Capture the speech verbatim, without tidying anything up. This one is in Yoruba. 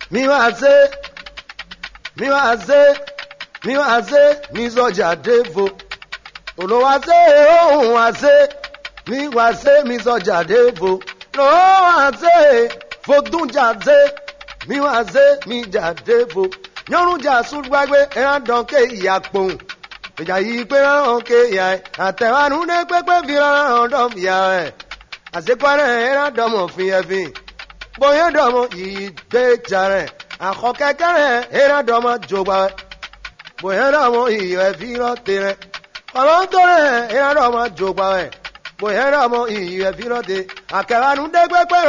mi wá ṣe mi wá ṣe mi wá ṣe mi sọjà défo olówó ṣe òun wá ṣe mi wá ṣe mi sọjà défo lọ́wọ́ wá ṣe fòdúnjà ṣe mi wá ṣe mi jà défo yọrùnjà súgbàgbé ẹran dánké ìyá pòun ìjà yìí pé rán ké ìyá ẹ àtẹwánú dé pépé fi rán dán ìyá ẹ àṣekwárẹ ẹran dọmọ fi ẹfin bóyá dọmọ yìí gbé jarẹ àkọkẹkẹrẹ ẹran dọmọ jọgbà ẹ bóyá dọmọ yìí ẹfí rọtẹ rẹ ọlọ́tọ̀rẹ ẹran dọmọ jọgbà ẹ bóyá dọmọ yìí ẹfí rọtẹ àkẹwánú dé pépé